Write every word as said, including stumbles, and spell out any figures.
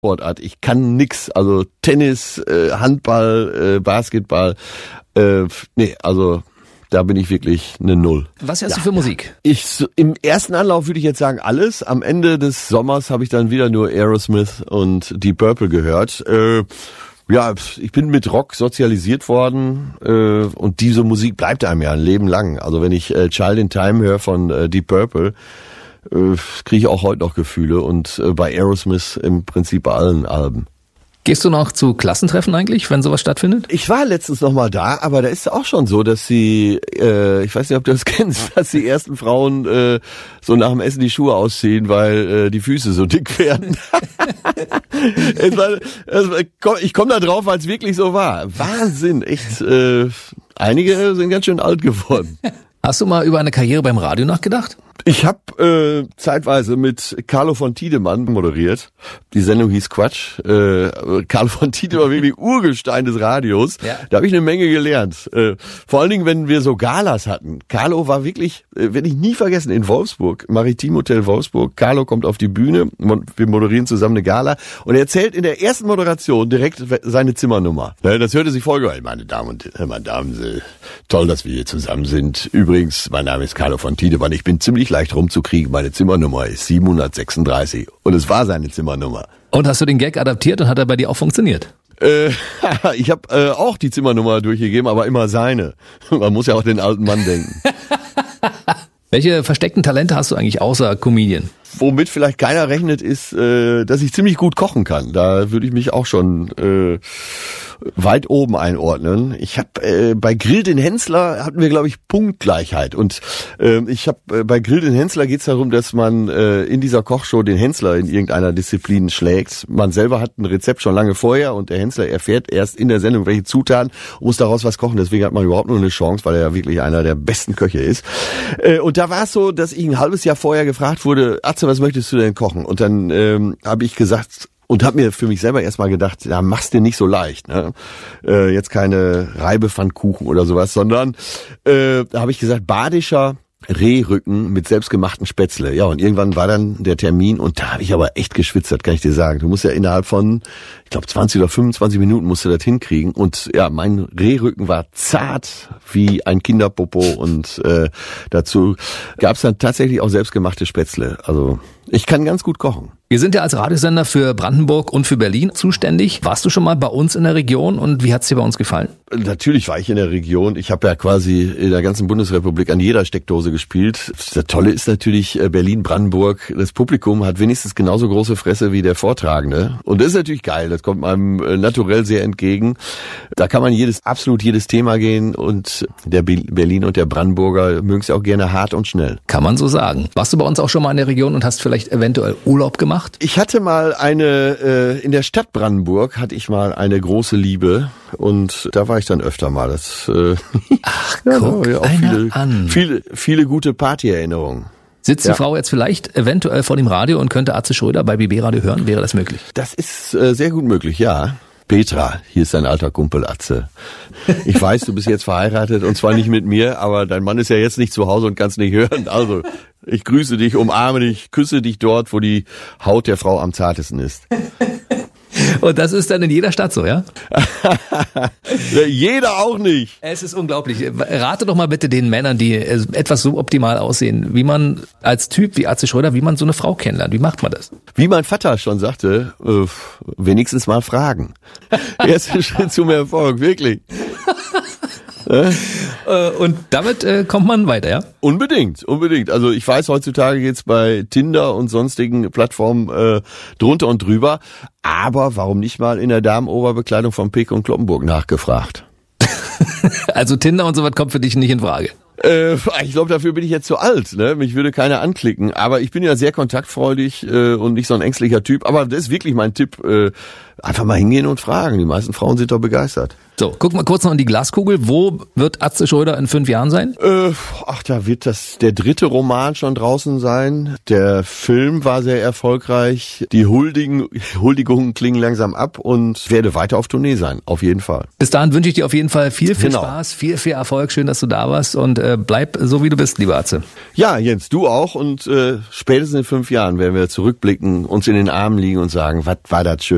Sportart. Ich kann nix. Also Tennis, äh, Handball, äh, Basketball. Äh, nee, also da bin ich wirklich eine Null. Was hörst ja. du für Musik? Ich so, im ersten Anlauf würde ich jetzt sagen alles. Am Ende des Sommers habe ich dann wieder nur Aerosmith und Deep Purple gehört. Äh, ja, ich bin mit Rock sozialisiert worden äh, und diese Musik bleibt einem ja ein Leben lang. Also wenn ich äh, Child in Time höre von äh, Deep Purple, äh, kriege ich auch heute noch Gefühle und äh, bei Aerosmith im Prinzip bei allen Alben. Gehst du noch zu Klassentreffen eigentlich, wenn sowas stattfindet? Ich war letztens noch mal da, aber da ist es auch schon so, dass sie, äh, ich weiß nicht, ob du das kennst, dass die ersten Frauen äh, so nach dem Essen die Schuhe ausziehen, weil äh, die Füße so dick werden. es war, es, ich komme da drauf, weil es wirklich so war. Wahnsinn, echt. Äh, einige sind ganz schön alt geworden. Hast du mal über eine Karriere beim Radio nachgedacht? Ich habe äh, zeitweise mit Carlo von Tiedemann moderiert. Die Sendung hieß Quatsch. Äh, Carlo von Tiedemann war wirklich Urgestein des Radios. Ja. Da habe ich eine Menge gelernt. Äh, vor allen Dingen, wenn wir so Galas hatten. Carlo war wirklich, äh, werde ich nie vergessen, in Wolfsburg, Maritim Hotel Wolfsburg. Carlo kommt auf die Bühne, wir moderieren zusammen eine Gala und er erzählt in der ersten Moderation direkt seine Zimmernummer. Das hörte sich voll geil. Meine Damen und Herren, meine Damen, toll, dass wir hier zusammen sind. Übrigens, mein Name ist Carlo von Tiedemann. Ich bin ziemlich leicht rumzukriegen. Meine Zimmernummer ist siebenhundertsechsunddreißig und es war seine Zimmernummer. Und hast du den Gag adaptiert und hat er bei dir auch funktioniert? Äh, ich habe äh, auch die Zimmernummer durchgegeben, aber immer seine. Man muss ja auch den alten Mann denken. Welche versteckten Talente hast du eigentlich außer Comedian? Womit vielleicht keiner rechnet, ist, äh, dass ich ziemlich gut kochen kann. Da würde ich mich auch schon äh, weit oben einordnen. Ich habe äh, bei Grill den Hensler hatten wir, glaube ich, Punktgleichheit. Und äh, ich habe äh, bei Grill den Hensler geht es darum, dass man äh, in dieser Kochshow den Hensler in irgendeiner Disziplin schlägt. Man selber hat ein Rezept schon lange vorher und der Hensler erfährt erst in der Sendung, welche Zutaten, und muss daraus was kochen. Deswegen hat man überhaupt nur eine Chance, weil er ja wirklich einer der besten Köche ist. Äh, und da war es so, dass ich ein halbes Jahr vorher gefragt wurde, Atze, was möchtest du denn kochen? Und dann ähm, habe ich gesagt und habe mir für mich selber erstmal gedacht, ja, mach's dir nicht so leicht, ne? Äh, jetzt keine Reibepfannkuchen oder sowas, sondern äh, da habe ich gesagt, badischer Rehrücken mit selbstgemachten Spätzle. Ja, und irgendwann war dann der Termin und da habe ich aber echt geschwitzt, das kann ich dir sagen. Du musst ja innerhalb von, ich glaube, zwanzig oder fünfundzwanzig Minuten musst du das hinkriegen. Und ja, mein Rehrücken war zart wie ein Kinderpopo und äh, dazu gab es dann tatsächlich auch selbstgemachte Spätzle. Also ich kann ganz gut kochen. Wir sind ja als Radiosender für Brandenburg und für Berlin zuständig. Warst du schon mal bei uns in der Region und wie hat's dir bei uns gefallen? Natürlich war ich in der Region. Ich habe ja quasi in der ganzen Bundesrepublik an jeder Steckdose gespielt. Das Tolle ist natürlich Berlin, Brandenburg. Das Publikum hat wenigstens genauso große Fresse wie der Vortragende. Und das ist natürlich geil. Das kommt meinem naturell sehr entgegen. Da kann man jedes, absolut jedes Thema gehen und der Berlin und der Brandenburger mögen es ja auch gerne hart und schnell. Kann man so sagen. Warst du bei uns auch schon mal in der Region und hast vielleicht eventuell Urlaub gemacht? Ich hatte mal eine, äh, in der Stadt Brandenburg hatte ich mal eine große Liebe und da war ich dann öfter mal. Das, äh, Ach, ja, guck ja, auch einer viele, an. viele, viele gute Partyerinnerungen. Sitzt ja. die Frau jetzt vielleicht eventuell vor dem Radio und könnte Atze Schröder bei B B Radio hören? Wäre das möglich? Das ist äh, sehr gut möglich, ja. Petra, hier ist dein alter Kumpel Atze. Ich weiß, du bist jetzt verheiratet und zwar nicht mit mir, aber dein Mann ist ja jetzt nicht zu Hause und kannst nicht hören. Also, ich grüße dich, umarme dich, küsse dich dort, wo die Haut der Frau am zartesten ist. Und das ist dann in jeder Stadt so, ja? Jeder auch nicht. Es ist unglaublich. Rate doch mal bitte den Männern, die etwas suboptimal aussehen, wie man als Typ wie Atze Schröder, wie man so eine Frau kennenlernt. Wie macht man das? Wie mein Vater schon sagte, äh, wenigstens mal fragen. Erster Schritt zum Erfolg, wirklich. Und damit äh, kommt man weiter, ja? Unbedingt, unbedingt. Also ich weiß, heutzutage geht's bei Tinder und sonstigen Plattformen äh, drunter und drüber. Aber warum nicht mal in der Damenoberbekleidung von Peek und Kloppenburg nachgefragt? Also Tinder und sowas kommt für dich nicht in Frage? Äh, ich glaube, dafür bin ich jetzt zu alt. Ne? Mich würde keiner anklicken. Aber ich bin ja sehr kontaktfreudig äh, und nicht so ein ängstlicher Typ. Aber das ist wirklich mein Tipp. Äh, einfach mal hingehen und fragen. Die meisten Frauen sind doch begeistert. So, guck mal kurz noch in die Glaskugel. Wo wird Atze Schröder in fünf Jahren sein? Äh, ach, da wird das der dritte Roman schon draußen sein. Der Film war sehr erfolgreich. Die Huldigen, Huldigungen klingen langsam ab und werde weiter auf Tournee sein. Auf jeden Fall. Bis dahin wünsche ich dir auf jeden Fall viel, viel genau. Spaß, viel, viel Erfolg. Schön, dass du da warst und äh, bleib so, wie du bist, lieber Atze. Ja, Jens, du auch. Und äh, spätestens in fünf Jahren werden wir zurückblicken, uns in den Armen liegen und sagen, was war das schön.